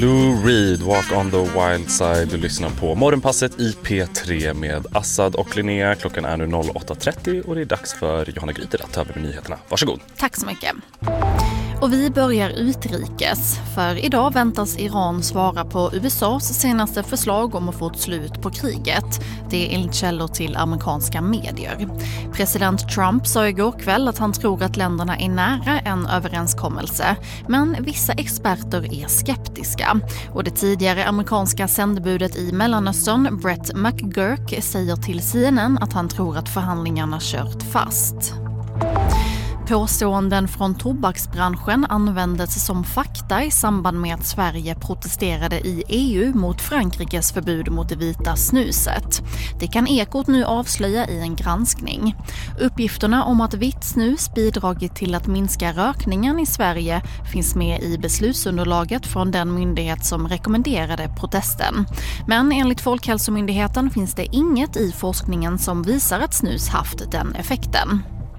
Lou Reed, Walk on the Wild Side. Du lyssnar på Morgonpasset i P3 med Assad och Linnea. Klockan är nu 08.30 och det är dags för Johanna Gryter att ta över med nyheterna. Varsågod. Tack så mycket. Och vi börjar utrikes, för idag väntas Iran svara på USAs senaste förslag om att få ett slut på kriget. Det är enligt källor till amerikanska medier. President Trump sa igår kväll att han tror att länderna är nära en överenskommelse, men vissa experter är skeptiska. Och det tidigare amerikanska sändebudet i Mellanöstern, Brett McGurk, säger till CNN att han tror att förhandlingarna kört fast. Påståenden från tobaksbranschen användes som fakta i samband med att Sverige protesterade i EU mot Frankrikes förbud mot det vita snuset. Det kan Ekot nu avslöja i en granskning. Uppgifterna om att vitt snus bidragit till att minska rökningen i Sverige finns med i beslutsunderlaget från den myndighet som rekommenderade protesten. Men enligt Folkhälsomyndigheten finns det inget i forskningen som visar att snus haft den effekten.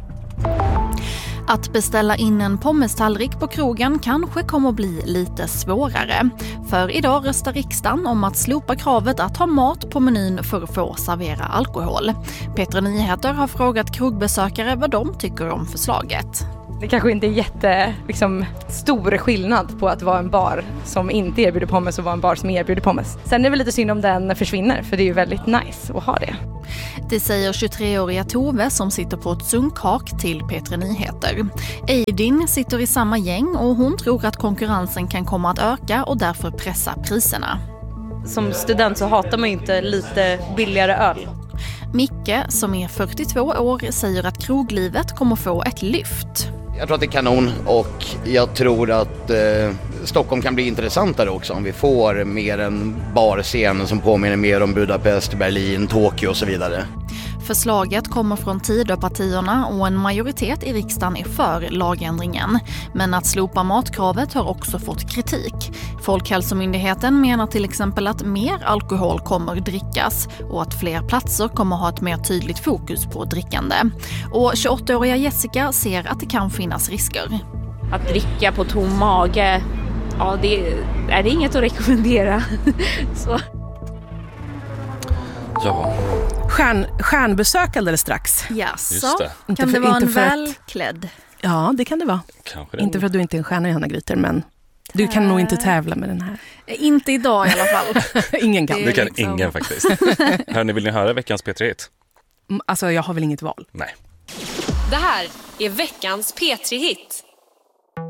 Att beställa in en pommestallrik på krogen kanske kommer att bli lite svårare. För idag röstar riksdagen om att slopa kravet att ha mat på menyn för att få servera alkohol. P3 Nyheter har frågat krogbesökare vad de tycker om förslaget. Det kanske inte är stor skillnad på att vara en bar som inte erbjuder pommes och vara en bar som erbjuder pommes. Sen är det väl lite synd om den försvinner, för det är ju väldigt nice att ha det. Det säger 23-åriga Tove som sitter på ett sunkhak till P3 Nyheter. Aidin sitter i samma gäng och hon tror att konkurrensen kan komma att öka och därför pressa priserna. Som student så hatar man ju inte lite billigare öl. Micke, som är 42 år, säger att kroglivet kommer få ett lyft. Jag tror att det är kanon och jag tror att Stockholm kan bli intressantare också om vi får mer en barscen som påminner mer om Budapest, Berlin, Tokyo och så vidare. Förslaget kommer från Tidöpartierna och en majoritet i riksdagen är för lagändringen. Men att slopa matkravet har också fått kritik. Folkhälsomyndigheten menar till exempel att mer alkohol kommer drickas och att fler platser kommer ha ett mer tydligt fokus på drickande. Och 28-åriga Jessica ser att det kan finnas risker. Att dricka på tom mage, ja, det är inget att rekommendera. Så. Ja. Stjärnbesök alldeles strax. Jaså, Just kan det vara en välklädd? Ja, det kan det vara. Kanske inte för att du inte är en stjärna, Johanna Gryter, men du kan nog inte tävla med den här. Inte idag i alla fall. Ingen kan. Det kan ingen faktiskt. Hörni, vill ni höra veckans P3-hit? Alltså, jag har väl inget val. Nej. Det här är veckans P3-hit.